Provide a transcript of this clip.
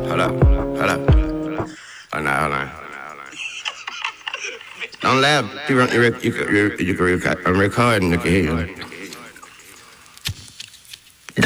Hold up, hold up. Hold on. Don't laugh. You can record. I'm recording. Look at here.